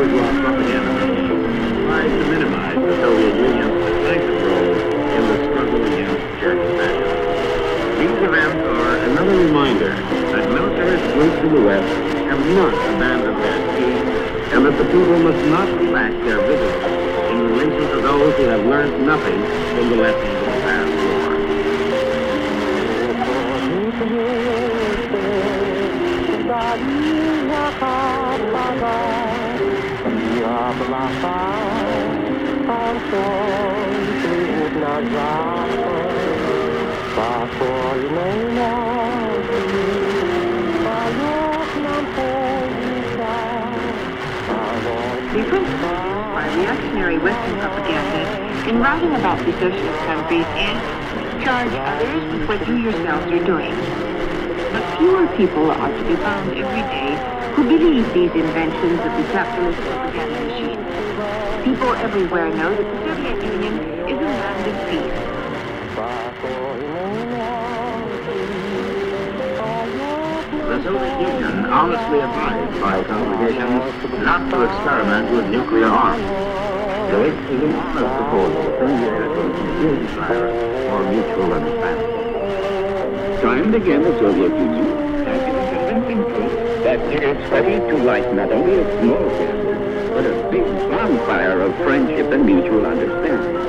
bourgeois propaganda tries to minimize the Soviet Union's decisive role in the struggle against German fascism. These events are another reminder that militarist groups in the West have not abandoned their scheme, and that the people must not relax their vigilance in relation to those who have learned nothing from the lessons of the past war. The principle by reactionary Western propaganda in writing about the socialist countries is charge others with what you yourselves are doing. But fewer people are to be found every day who believe these inventions of the capitalist propaganda machine. People everywhere know that the Soviet Union is a land of peace. The Soviet Union honestly advised by congregations not to experiment with nuclear arms. There is an honest proposal for mutual understanding. Time and again, the Soviet Union has given convincing proof that it is ready to light not only a small candle, but a big bonfire of friendship and mutual understanding.